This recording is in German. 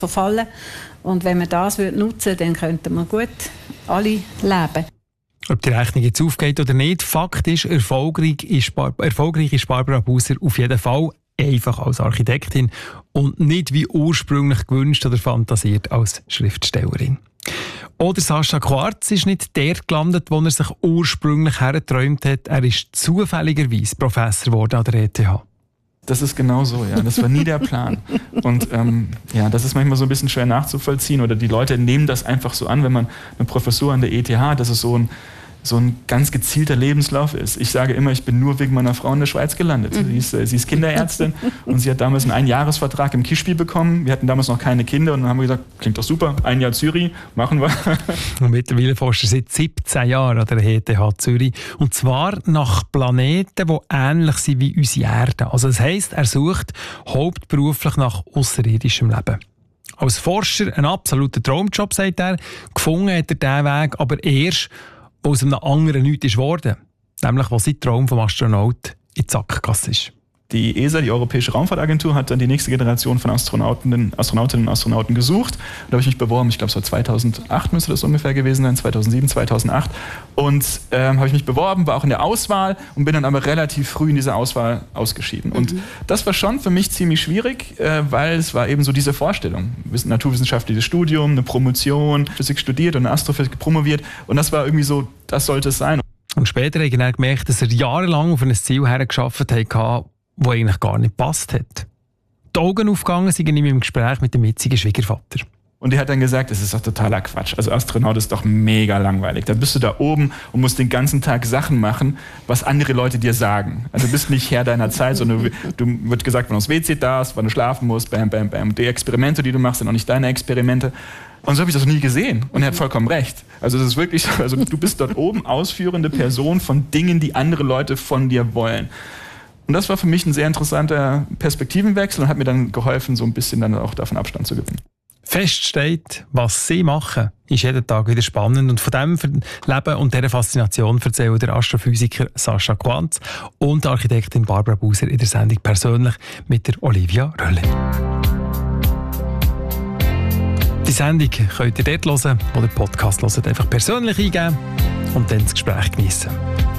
verfallen. Und wenn man das nutzen würde, dann könnten wir gut alle leben. Ob die Rechnung jetzt aufgeht oder nicht, Fakt ist, erfolgreich ist Barbara Buser auf jeden Fall, einfach als Architektin und nicht wie ursprünglich gewünscht oder fantasiert als Schriftstellerin. Oder Sascha Quarz ist nicht dort gelandet, wo er sich ursprünglich hergeträumt hat. Er ist zufälligerweise Professor geworden an der ETH. Das ist genau so, ja. Das war nie der Plan. Und das ist manchmal so ein bisschen schwer nachzuvollziehen oder die Leute nehmen das einfach so an, wenn man eine Professur an der ETH hat, dass es so ein ganz gezielter Lebenslauf ist. Ich sage immer, ich bin nur wegen meiner Frau in der Schweiz gelandet. Sie ist Kinderärztin und sie hat damals einen Einjahresvertrag im Kischbi bekommen. Wir hatten damals noch keine Kinder und dann haben wir gesagt, klingt doch super, 1 Jahr Zürich, machen wir. Und mittlerweile forscht er seit 17 Jahren an der ETH Zürich. Und zwar nach Planeten, die ähnlich sind wie unsere Erde. Also das heisst, er sucht hauptberuflich nach außerirdischem Leben. Als Forscher ein absoluter Traumjob, sagt er. Gefunden hat er diesen Weg aber erst aus einem anderen nichts ist geworden. Nämlich, was sein Traum vom Astronaut in die Sackgasse ist. Die ESA, die Europäische Raumfahrtagentur, hat dann die nächste Generation von Astronautinnen und Astronauten gesucht. Da habe ich mich beworben, ich glaube, es war 2008 müsste das ungefähr gewesen sein, 2007, 2008. Und habe ich mich beworben, war auch in der Auswahl und bin dann aber relativ früh in dieser Auswahl ausgeschieden. Und das war schon für mich ziemlich schwierig, weil es war eben so diese Vorstellung. Naturwissenschaftliches Studium, eine Promotion, Physik studiert und Astrophysik promoviert. Und das war irgendwie so, das sollte es sein. Und später hat er gemerkt, dass er jahrelang auf ein Ziel hergearbeitet hat, das eigentlich gar nicht gepasst hat. Die Augen aufgegangen sind ihm im Gespräch mit dem jetzigen Schwiegervater. Und er hat dann gesagt, es ist doch totaler Quatsch. Also Astronaut ist doch mega langweilig. Da bist du da oben und musst den ganzen Tag Sachen machen, was andere Leute dir sagen. Also du bist nicht Herr deiner Zeit, sondern du wird gesagt, wann du aufs WC darfst, wann du schlafen musst, bam, bam, bam. Die Experimente, die du machst, sind auch nicht deine Experimente. Und so habe ich das noch nie gesehen. Und er hat vollkommen recht. Also es ist wirklich so, also du bist dort oben ausführende Person von Dingen, die andere Leute von dir wollen. Und das war für mich ein sehr interessanter Perspektivenwechsel und hat mir dann geholfen, so ein bisschen dann auch davon Abstand zu gewinnen. Fest steht, was sie machen, ist jeden Tag wieder spannend. Und von diesem Leben und dieser Faszination erzählen der Astrophysiker Sascha Quarz und die Architektin Barbara Buser in der Sendung «Persönlich» mit der Olivia Rölli. Die Sendung könnt ihr dort hören, wo der Podcast hört. Einfach persönlich eingeben und dann das Gespräch geniessen.